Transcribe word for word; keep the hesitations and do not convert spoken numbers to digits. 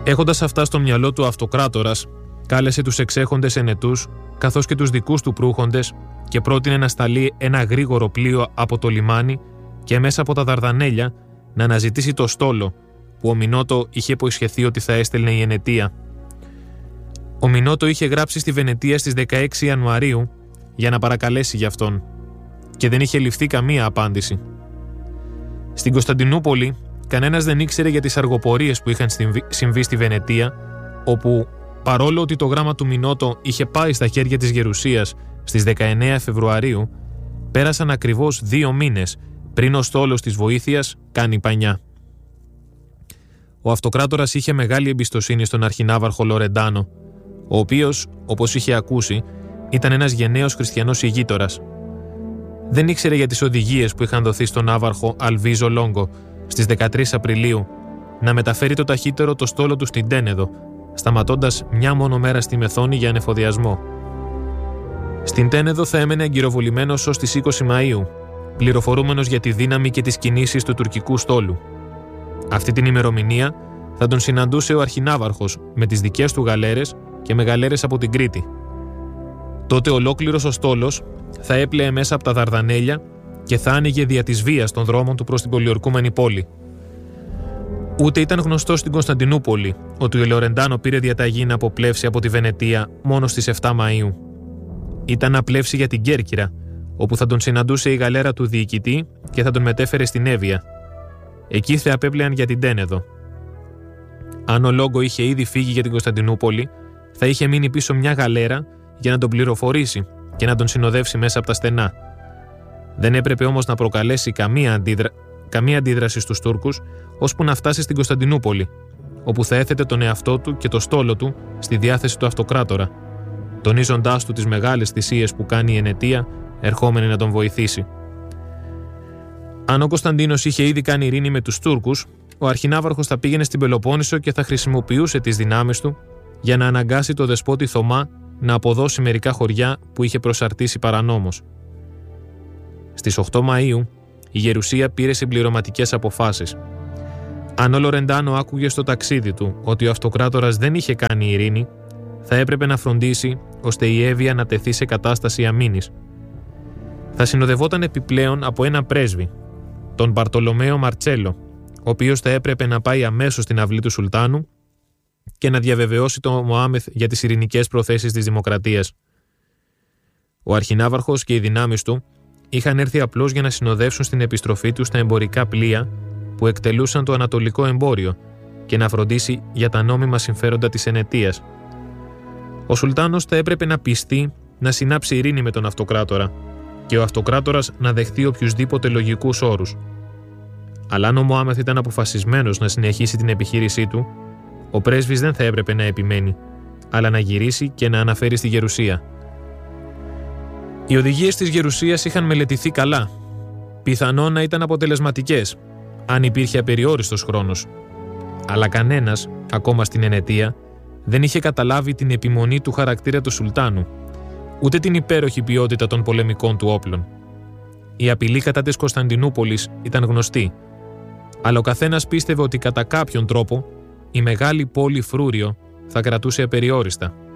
Έχοντας αυτά στο μυαλό του, ο αυτοκράτορας κάλεσε τους εξέχοντες ενετούς καθώς και τους δικούς του προύχοντες και πρότεινε να σταλεί ένα γρήγορο πλοίο από το λιμάνι και μέσα από τα Δαρδανέλια να αναζητήσει το στόλο που ο Μινότο είχε υποσχεθεί ότι θα έστελνε η Ενετία. Ο Μινότο είχε γράψει στη Βενετία στις δεκαέξι Ιανουαρίου για να παρακαλέσει γι' αυτόν και δεν είχε ληφθεί καμία απάντηση. Στην Κωνσταντινούπολη κανένας δεν ήξερε για τις αργοπορίες που είχαν συμβεί στη Βενετία, όπου παρόλο ότι το γράμμα του Μινότο είχε πάει στα χέρια της Γερουσίας στις δεκαεννέα Φεβρουαρίου, πέρασαν ακριβώς δύο μήνες πριν ο στόλος της βοήθειας κάνει πανιά. Ο αυτοκράτορας είχε μεγάλη εμπιστοσύνη στον αρχινάβαρχο Λορεντάνο, ο οποίος, όπως είχε ακούσει, ήταν ένας γενναίος χριστιανός ηγείτορας. Δεν ήξερε για τις οδηγίες που είχαν δοθεί στον ναύαρχο Αλβίζο Λόγκο στις δεκατρείς Απριλίου να μεταφέρει το ταχύτερο το στόλο του στην Τένεδο, σταματώντας μια μόνο μέρα στη Μεθόνη για ανεφοδιασμό. Στην Τένεδο θα έμενε αγκυροβολημένος ως τις είκοσι Μαΐου, πληροφορούμενος για τη δύναμη και τις κινήσεις του τουρκικού στόλου. Αυτή την ημερομηνία θα τον συναντούσε ο αρχινάβαρχος με τις δικές του γαλέρες και με γαλέρες από την Κρήτη. Τότε ολόκληρος ο στόλος θα έπλεε μέσα από τα Δαρδανέλια και θα άνοιγε δια της βίας των δρόμων του προς την πολιορκούμενη πόλη. Ούτε ήταν γνωστό στην Κωνσταντινούπολη ότι ο Λορεντάνο πήρε διαταγή να αποπλεύσει από τη Βενετία μόνο στις επτά Μαΐου. Ήταν να πλεύσει για την Κέρκυρα, όπου θα τον συναντούσε η γαλέρα του διοικητή και θα τον μετέφερε στην Εύβοια. Εκεί θα απέπλεαν για την Τένεδο. Αν ο Λόγκο είχε ήδη φύγει για την Κωνσταντινούπολη, θα είχε μείνει πίσω μια γαλέρα για να τον πληροφορήσει και να τον συνοδεύσει μέσα από τα στενά. Δεν έπρεπε όμως να προκαλέσει καμία, αντίδρα... καμία αντίδραση στους Τούρκους, ώσπου να φτάσει στην Κωνσταντινούπολη, όπου θα έθετε τον εαυτό του και το στόλο του στη διάθεση του αυτοκράτορα, τονίζοντάς του τις μεγάλες θυσίες που κάνει η Ενετία, ερχόμενη να τον βοηθήσει. Αν ο Κωνσταντίνος είχε ήδη κάνει ειρήνη με τους Τούρκους, ο αρχινάβαρχος θα πήγαινε στην Πελοπόννησο και θα χρησιμοποιούσε τις δυνάμεις του για να αναγκάσει το δεσπότη Θωμά να αποδώσει μερικά χωριά που είχε προσαρτήσει παρανόμως. Στις οκτώ Μαΐου, η Γερουσία πήρε συμπληρωματικές αποφάσεις. Αν ο Λορεντάνο άκουγε στο ταξίδι του ότι ο αυτοκράτορας δεν είχε κάνει ειρήνη, θα έπρεπε να φροντίσει ώστε η Εύβοια να τεθεί σε κατάσταση αμήνης. Θα συνοδευόταν επιπλέον από ένα πρέσβη, τον Μπαρτολομαίο Μαρτσέλο, ο οποίος θα έπρεπε να πάει αμέσως στην αυλή του Σουλτάνου και να διαβεβαιώσει τον Μωάμεθ για τις ειρηνικές προθέσεις της δημοκρατίας. Ο αρχινάβαρχος και οι δυνάμεις του είχαν έρθει απλώς για να συνοδεύσουν στην επιστροφή τους τα εμπορικά πλοία που εκτελούσαν το ανατολικό εμπόριο και να φροντίσει για τα νόμιμα συμφέροντα της Ενετίας. Ο Σουλτάνος θα έπρεπε να πιστεί να συνάψει ειρήνη με τον αυτοκράτορα και ο αυτοκράτορας να δεχτεί οποιουσδήποτε λογικούς όρους. Αλλά αν ο Μωάμεθ ήταν αποφασισμένος να συνεχίσει την επιχείρησή του, ο πρέσβης δεν θα έπρεπε να επιμένει, αλλά να γυρίσει και να αναφέρει στη Γερουσία. Οι οδηγίες της Γερουσίας είχαν μελετηθεί καλά. Πιθανόν να ήταν αποτελεσματικές, αν υπήρχε απεριόριστος χρόνος. Αλλά κανένας, ακόμα στην Ενετία, δεν είχε καταλάβει την επιμονή του χαρακτήρα του Σουλτάνου, ούτε την υπέροχη ποιότητα των πολεμικών του όπλων. Η απειλή κατά της Κωνσταντινούπολης ήταν γνωστή, αλλά ο καθένας πίστευε ότι κατά κάποιον τρόπο η μεγάλη πόλη Φρούριο θα κρατούσε απεριόριστα.